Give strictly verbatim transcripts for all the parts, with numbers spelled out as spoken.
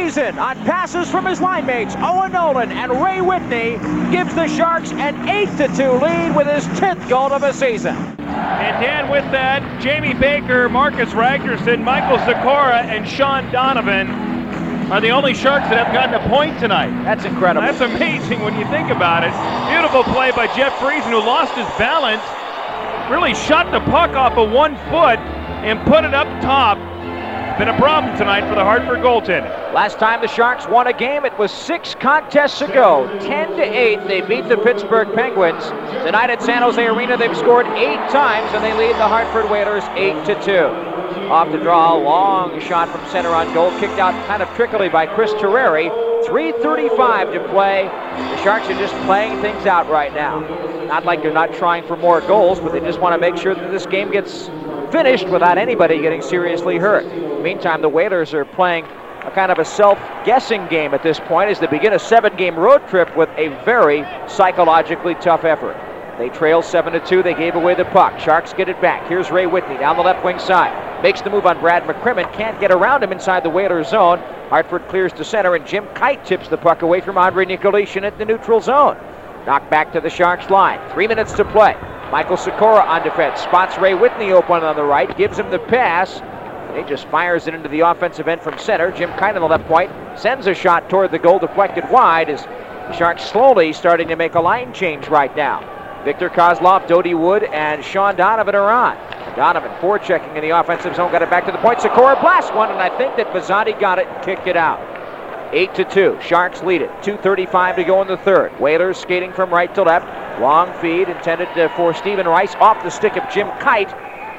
season on passes from his line mates. Owen Nolan and Ray Whitney gives the Sharks an eight to two lead with his tenth goal of the season. And Dan, with that, Jamie Baker, Marcus Ragnarsson, Michael Sikora, and Sean Donovan are the only Sharks that have gotten a point tonight. That's incredible. That's amazing when you think about it. Beautiful play by Jeff Friesen, who lost his balance, really shot the puck off of one foot and put it up top. Been a problem tonight for the Hartford goaltending. Last time the Sharks won a game, it was six contests ago. ten to eight, they beat the Pittsburgh Penguins. Tonight at San Jose Arena, they've scored eight times, and they lead the Hartford Whalers eight to two. Off the draw, long shot from center on goal, kicked out kind of trickily by Chris Terreri. three thirty-five to play. The Sharks are just playing things out right now. Not like they're not trying for more goals, but they just want to make sure that this game gets finished without anybody getting seriously hurt. Meantime, the Whalers are playing a kind of a self-guessing game at this point as they begin a seven-game road trip with a very psychologically tough effort. They trail seven to two. They gave away the puck. Sharks get it back. Here's Ray Whitney down the left wing side. Makes the move on Brad McCrimmon. Can't get around him inside the Whalers zone. Hartford clears to center, and Jim Kite tips the puck away from Andre Nicolishin at the neutral zone. Knocked back to the Sharks line. Three minutes to play. Michael Sikora on defense. Spots Ray Whitney open on the right. Gives him the pass. He just fires it into the offensive end from center. Jim Kite on the left point sends a shot toward the goal, deflected wide as the Sharks slowly starting to make a line change right now. Victor Kozlov, Dodie Wood, and Sean Donovan are on. Donovan forechecking in the offensive zone, got it back to the point. Sikora blasts one, and I think that Vazati got it and kicked it out. eight to two. Sharks lead it. two thirty-five to go in the third. Whalers skating from right to left. Long feed intended uh, for Stephen Rice off the stick of Jim Kite.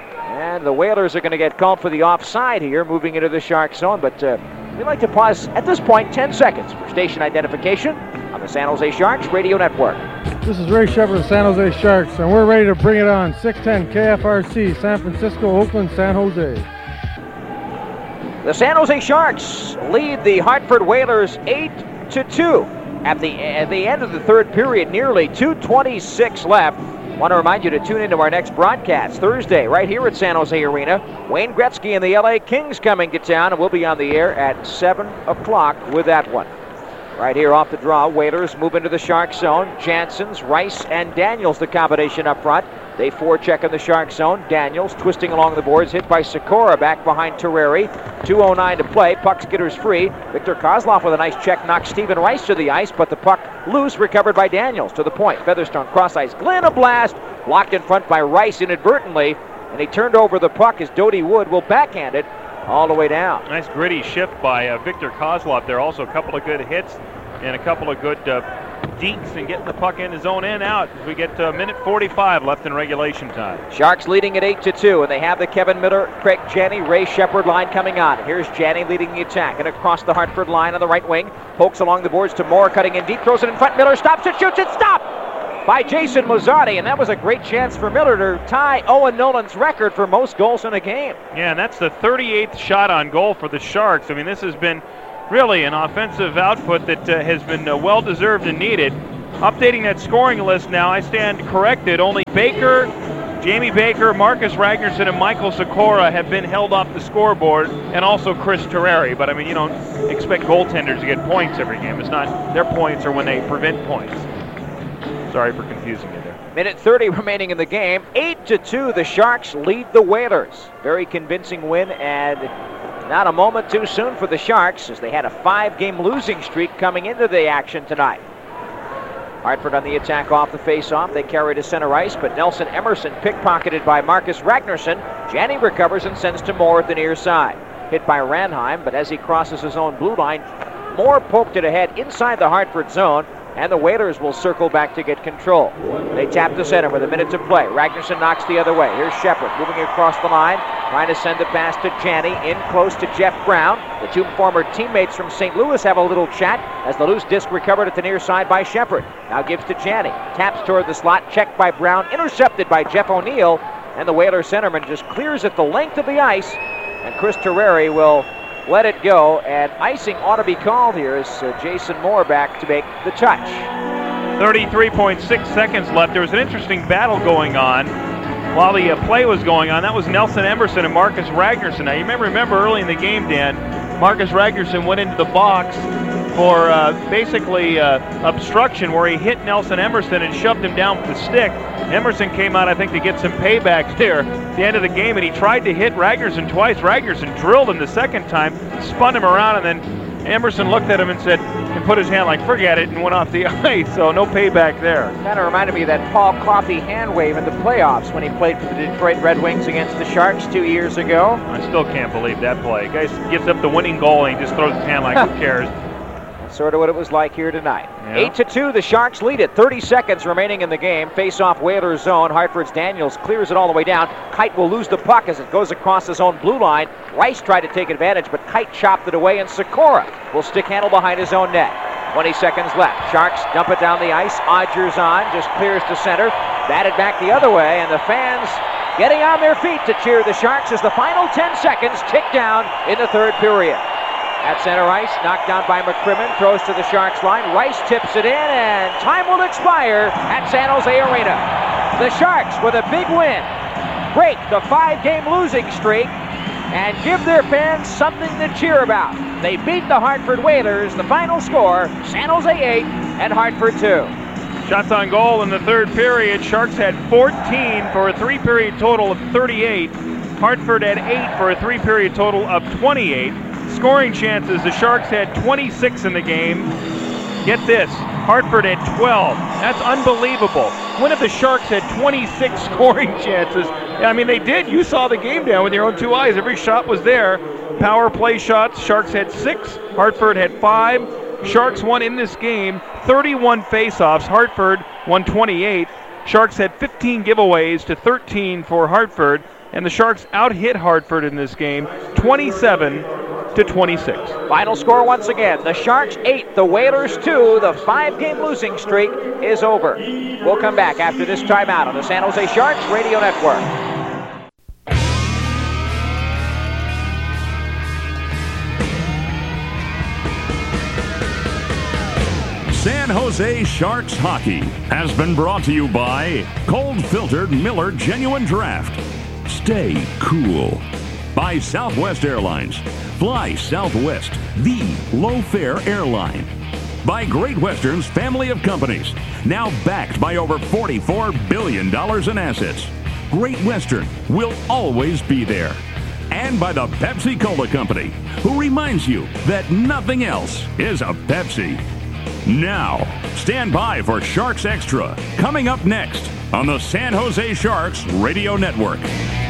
And the Whalers are going to get called for the offside here, moving into the Sharks zone. But uh, we'd like to pause at this point ten seconds for station identification on the San Jose Sharks Radio Network. This is Ray Shepard of San Jose Sharks, and we're ready to bring it on. six ten K F R C, San Francisco, Oakland, San Jose. The San Jose Sharks lead the Hartford Whalers eight to two at the at the end of the third period. Nearly two twenty-six left. Want to remind you to tune into our next broadcast Thursday right here at San Jose Arena. Wayne Gretzky and the L A Kings coming to town, and we'll be on the air at seven o'clock with that one. Right here off the draw, Whalers move into the Shark zone. Janssens, Rice, and Daniels, the combination up front. They forecheck in the Shark zone. Daniels twisting along the boards, hit by Sikora back behind Terreri. two oh nine to play. Puck skitters free. Victor Kozlov with a nice check knocks Stephen Rice to the ice, but the puck loose, recovered by Daniels to the point. Featherstone cross ice. Glenn a blast. Blocked in front by Rice inadvertently, and he turned over the puck as Dodie Wood will backhand it all the way down. Nice gritty shift by uh, Victor Kozlov there. Also a couple of good hits and a couple of good uh, deeks and getting the puck in his own end out as we get to a minute forty-five left in regulation time. Sharks leading at eight to two, and they have the Kevin Miller, Craig Janney, Ray Shepard line coming on. Here's Janney leading the attack and across the Hartford line on the right wing. Pokes along the boards to Moore, cutting in deep, throws it in front. Miller stops it, shoots it, stop! By Jason Mazzotti, and that was a great chance for Miller to tie Owen Nolan's record for most goals in a game. Yeah, and that's the thirty-eighth shot on goal for the Sharks. I mean, this has been really an offensive output that uh, has been uh, well-deserved and needed. Updating that scoring list now, I stand corrected. Only Baker, Jamie Baker, Marcus Ragnarsson, and Michael Sikora have been held off the scoreboard, and also Chris Terreri. But, I mean, you don't expect goaltenders to get points every game. It's not their points are when they prevent points. Sorry for confusing you there. Minute thirty remaining in the game. eight to two, the Sharks lead the Whalers. Very convincing win, and not a moment too soon for the Sharks as they had a five-game losing streak coming into the action tonight. Hartford on the attack off the face-off. They carry to center ice, but Nelson Emerson pickpocketed by Marcus Ragnarsson. Janney recovers and sends to Moore at the near side. Hit by Ranheim, but as he crosses his own blue line, Moore poked it ahead inside the Hartford zone, and the Whalers will circle back to get control. They tap the center with a minute to play. Ragnarsson knocks the other way. Here's Shepard moving across the line, trying to send the pass to Janney, in close to Jeff Brown. The two former teammates from Saint Louis have a little chat as the loose disc recovered at the near side by Shepard. Now gives to Janney. Taps toward the slot, checked by Brown, intercepted by Jeff O'Neill, and the Whaler centerman just clears it the length of the ice, and Chris Terreri will let it go, and icing ought to be called here as uh, Jason Moore back to make the touch. thirty-three point six seconds left. There was an interesting battle going on while the uh, play was going on. That was Nelson Emerson and Marcus Ragnarsson. Now, you may remember early in the game, Dan, Marcus Ragnarsson went into the box for uh, basically uh, obstruction, where he hit Nelson Emerson and shoved him down with the stick. Emerson came out, I think, to get some payback there at the end of the game, and he tried to hit Ragnarsson twice. Ragnarsson drilled him the second time, spun him around, and then Emerson looked at him and said, and put his hand like, forget it, and went off the ice, so no payback there. Kind of reminded me of that Paul Coffey hand wave in the playoffs when he played for the Detroit Red Wings against the Sharks two years ago. I still can't believe that play. Guy gives up the winning goal, and he just throws his hand like, who cares? That's sort of what it was like here tonight. Yeah. Eight to two, the Sharks lead it. thirty seconds remaining in the game. Face-off Whalers zone. Hartford's Daniels clears it all the way down. Kite will lose the puck as it goes across his own blue line. Rice tried to take advantage, but Kite chopped it away, and Sikora will stick handle behind his own net. twenty seconds left. Sharks dump it down the ice. Odgers on, just clears to center. Batted back the other way, and the fans getting on their feet to cheer the Sharks as the final ten seconds tick down in the third period. At center ice, knocked down by McCrimmon, throws to the Sharks line. Rice tips it in, and time will expire at San Jose Arena. The Sharks, with a big win, break the five-game losing streak and give their fans something to cheer about. They beat the Hartford Whalers. The final score, San Jose eight and Hartford two. Shots on goal in the third period. Sharks had fourteen for a three-period total of thirty-eight. Hartford had eight for a three-period total of twenty-eight. Scoring chances, the Sharks had twenty-six in the game. Get this, Hartford had twelve. That's unbelievable. When have the Sharks had twenty-six scoring chances? I mean, they did. You saw the game down with your own two eyes. Every shot was there. Power play shots, Sharks had six. Hartford had five. Sharks won in this game thirty-one faceoffs. Hartford won twenty-eight. Sharks had fifteen giveaways to thirteen for Hartford. And the Sharks out-hit Hartford in this game twenty-seven to twenty-six. Final score once again, the Sharks eight, the Whalers two. The five-game losing streak is over. We'll come back after this timeout on the San Jose Sharks Radio Network. San Jose Sharks Hockey has been brought to you by cold-filtered Miller Genuine Draft. Stay cool. By Southwest Airlines. Fly Southwest, the low-fare airline. By Great Western's family of companies, now backed by over forty-four billion dollars in assets. Great Western will always be there. And by the Pepsi-Cola Company, who reminds you that nothing else is a Pepsi. Now, stand by for Sharks Extra, coming up next on the San Jose Sharks Radio Network.